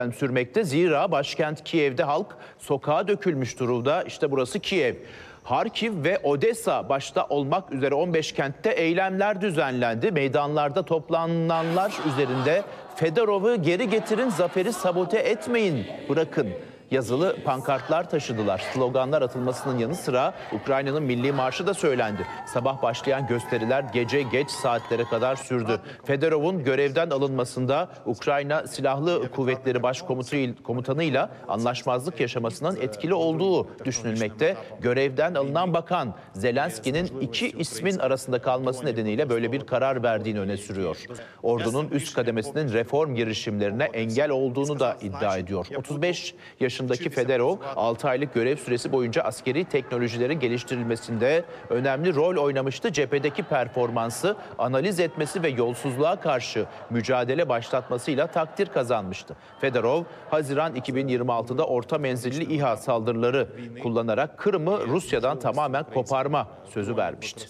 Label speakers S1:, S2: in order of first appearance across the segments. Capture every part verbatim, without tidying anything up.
S1: sürmekte. Zira başkent Kiev'de halk sokağa dökülmüş durumda. İşte burası Kiev. Harkiv ve Odessa başta olmak üzere on beş kentte eylemler düzenlendi. Meydanlarda toplananlar üzerinde "Fedorov'u geri getirin, zaferi sabote etmeyin, bırakın" yazılı pankartlar taşıdılar. Sloganlar atılmasının yanı sıra Ukrayna'nın milli marşı da söylendi. Sabah başlayan gösteriler gece geç saatlere kadar sürdü. Fedorov'un görevden alınmasında Ukrayna Silahlı Kuvvetleri Başkomutanı'yla anlaşmazlık yaşamasının etkili olduğu düşünülmekte. Görevden alınan bakan Zelenski'nin iki ismin arasında kalması nedeniyle böyle bir karar verdiğini öne sürüyor. Ordunun üst kademesinin reform girişimlerine engel olduğunu da iddia ediyor. otuz beş yaşında yaşındaki Fedorov altı aylık görev süresi boyunca askeri teknolojilerin geliştirilmesinde önemli rol oynamıştı. Cephedeki performansı analiz etmesi ve yolsuzluğa karşı mücadele başlatmasıyla takdir kazanmıştı. Fedorov, Haziran iki bin yirmi altıda orta menzilli İHA saldırıları kullanarak Kırım'ı Rusya'dan tamamen koparma sözü vermişti.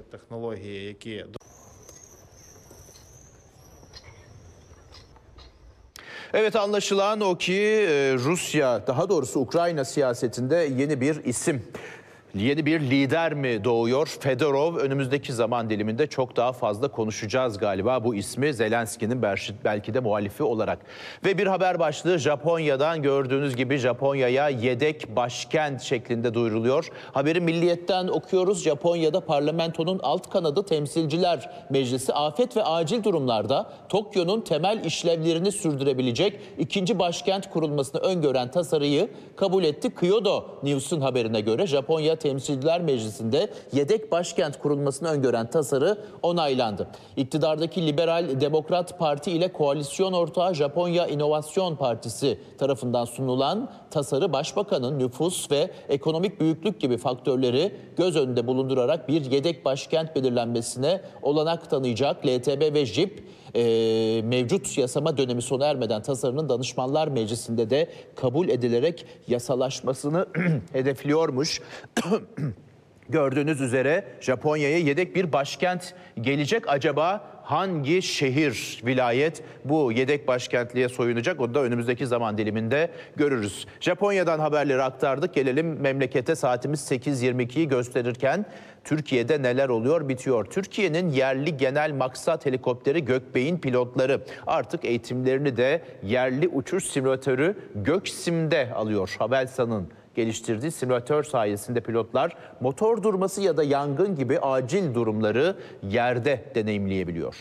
S1: Evet, anlaşılan o ki Rusya, daha doğrusu Ukrayna siyasetinde yeni bir isim, yeni bir lider mi doğuyor? Fedorov, önümüzdeki zaman diliminde çok daha fazla konuşacağız galiba bu ismi, Zelenski'nin belki de muhalifi olarak. Ve bir haber başlığı Japonya'dan, gördüğünüz gibi Japonya'ya yedek başkent şeklinde duyuruluyor. Haberi Milliyet'ten okuyoruz. Japonya'da parlamentonun alt kanadı Temsilciler Meclisi afet ve acil durumlarda Tokyo'nun temel işlevlerini sürdürebilecek ikinci başkent kurulmasını öngören tasarıyı kabul etti. Kyodo News'un haberine göre Japonya Temsilciler Meclisi'nde yedek başkent kurulmasını öngören tasarı onaylandı. İktidardaki Liberal Demokrat Parti ile koalisyon ortağı Japonya İnovasyon Partisi tarafından sunulan tasarı başbakanın nüfus ve ekonomik büyüklük gibi faktörleri göz önünde bulundurarak bir yedek başkent belirlenmesine olanak tanıyacak. L T B ve J I P e, mevcut yasama dönemi sona ermeden tasarının Danışmanlar Meclisi'nde de kabul edilerek yasalaşmasını hedefliyormuş. Gördüğünüz üzere Japonya'ya yedek bir başkent gelecek. Acaba hangi şehir, vilayet bu yedek başkentliğe soyunacak? Onu da önümüzdeki zaman diliminde görürüz. Japonya'dan haberleri aktardık. Gelelim memlekete. Saatimiz sekiz yirmi ikiyi gösterirken Türkiye'de neler oluyor, bitiyor? Türkiye'nin yerli genel maksat helikopteri Gökbey'in pilotları artık eğitimlerini de yerli uçuş simülatörü Göksim'de alıyor. Havelsan'ın geliştirdiği simülatör sayesinde pilotlar motor durması ya da yangın gibi acil durumları yerde deneyimleyebiliyor.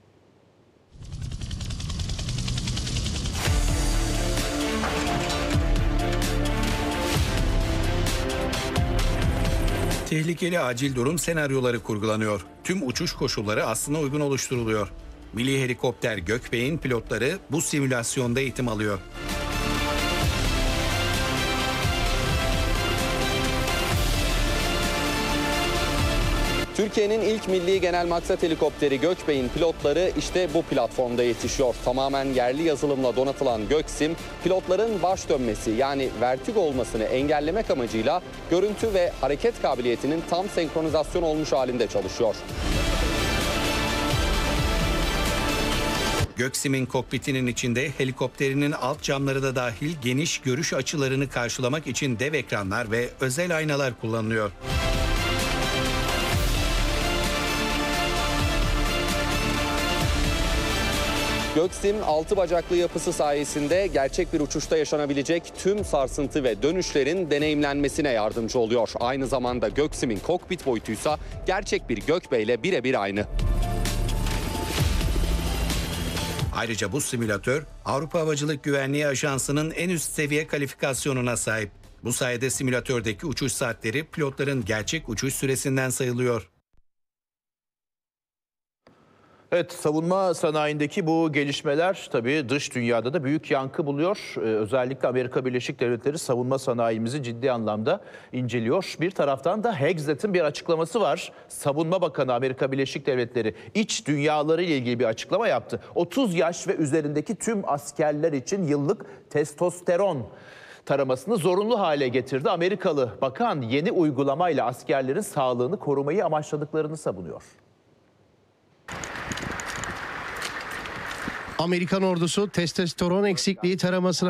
S2: Tehlikeli acil durum senaryoları kurgulanıyor. Tüm uçuş koşulları aslına uygun oluşturuluyor. Milli Helikopter Gökbey'in pilotları bu simülasyonda eğitim alıyor.
S3: Türkiye'nin ilk milli genel maksat helikopteri Gökbey'in pilotları işte bu platformda yetişiyor. Tamamen yerli yazılımla donatılan Göksim, pilotların baş dönmesi yani vertigo olmasını engellemek amacıyla görüntü ve hareket kabiliyetinin tam senkronizasyon olmuş halinde çalışıyor.
S2: Göksim'in kokpitinin içinde helikopterinin alt camları da dahil geniş görüş açılarını karşılamak için dev ekranlar ve özel aynalar kullanılıyor.
S3: Göksim altı bacaklı yapısı sayesinde gerçek bir uçuşta yaşanabilecek tüm sarsıntı ve dönüşlerin deneyimlenmesine yardımcı oluyor. Aynı zamanda Göksim'in kokpit boyutuysa gerçek bir Gökbey'le birebir aynı.
S2: Ayrıca bu simülatör Avrupa Havacılık Güvenliği Ajansı'nın en üst seviye kalifikasyonuna sahip. Bu sayede simülatördeki uçuş saatleri pilotların gerçek uçuş süresinden sayılıyor.
S1: Evet, savunma sanayindeki bu gelişmeler tabii dış dünyada da büyük yankı buluyor. Ee, özellikle Amerika Birleşik Devletleri savunma sanayimizi ciddi anlamda inceliyor. Bir taraftan da Hexet'in bir açıklaması var. Savunma Bakanı Amerika Birleşik Devletleri iç dünyaları ile ilgili bir açıklama yaptı. otuz yaş ve üzerindeki tüm askerler için yıllık testosteron taramasını zorunlu hale getirdi. Amerikalı bakan yeni uygulamayla askerlerin sağlığını korumayı amaçladıklarını savunuyor.
S4: Amerikan ordusu testosteron eksikliği taramasına